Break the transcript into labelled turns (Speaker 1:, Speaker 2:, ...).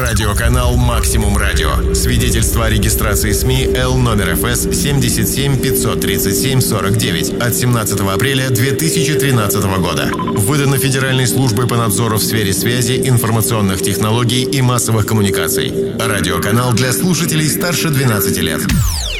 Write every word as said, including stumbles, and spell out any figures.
Speaker 1: Радиоканал «Максимум Радио». Свидетельство о регистрации СМИ Л номер эф эс семь семь пять три семь сорок девять от семнадцатого апреля две тысячи тринадцатого года. Выдано Федеральной службой по надзору в сфере связи, информационных технологий и массовых коммуникаций. Радиоканал для слушателей старше двенадцати лет.